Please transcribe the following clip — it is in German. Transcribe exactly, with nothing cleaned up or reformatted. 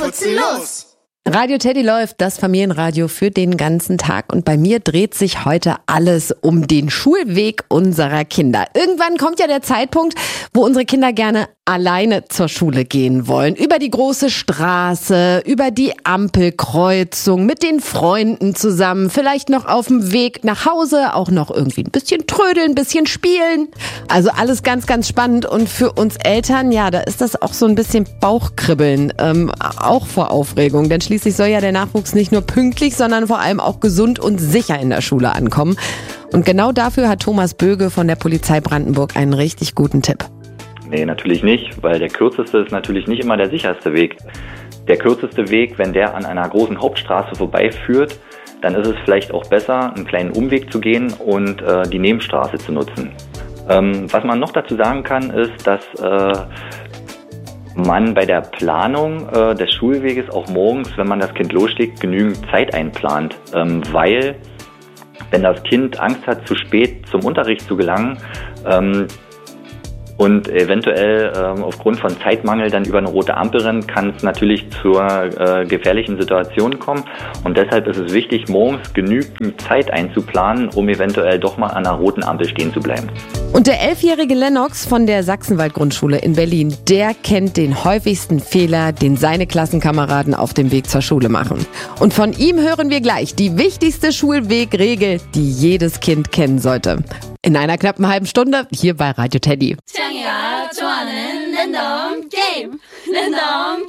Wurzellos! Radio Teddy läuft, das Familienradio für den ganzen Tag. Und bei mir dreht sich heute alles um den Schulweg unserer Kinder. Irgendwann kommt ja der Zeitpunkt, wo unsere Kinder gerne alleine zur Schule gehen wollen. Über die große Straße, über die Ampelkreuzung, mit den Freunden zusammen, vielleicht noch auf dem Weg nach Hause, auch noch irgendwie ein bisschen trödeln, ein bisschen spielen. Also alles ganz, ganz spannend. Und für uns Eltern, ja, da ist das auch so ein bisschen Bauchkribbeln, ähm, auch vor Aufregung. Denn schließlich soll ja der Nachwuchs nicht nur pünktlich, sondern vor allem auch gesund und sicher in der Schule ankommen. Und genau dafür hat Thomas Böge von der Polizei Brandenburg einen richtig guten Tipp. Nee, natürlich nicht, weil der kürzeste ist natürlich nicht immer der sicherste Weg. Der kürzeste Weg, wenn der an einer großen Hauptstraße vorbeiführt, dann ist es vielleicht auch besser, einen kleinen Umweg zu gehen und äh, die Nebenstraße zu nutzen. Ähm, was man noch dazu sagen kann, ist, dass äh, man bei der Planung äh, des Schulweges auch morgens, wenn man das Kind losschickt, genügend Zeit einplant, ähm, weil wenn das Kind Angst hat, zu spät zum Unterricht zu gelangen, ähm, und eventuell ähm, aufgrund von Zeitmangel dann über eine rote Ampel rennt, kann es natürlich zur äh, gefährlichen Situation kommen. Und deshalb ist es wichtig, morgens genügend Zeit einzuplanen, um eventuell doch mal an einer roten Ampel stehen zu bleiben. Und der elfjährige Lennox von der Sachsenwald-Grundschule in Berlin, der kennt den häufigsten Fehler, den seine Klassenkameraden auf dem Weg zur Schule machen. Und von ihm hören wir gleich die wichtigste Schulwegregel, die jedes Kind kennen sollte. In einer knappen halben Stunde hier bei Radio Teddy. 창이가 좋아하는 랜덤 게임 랜덤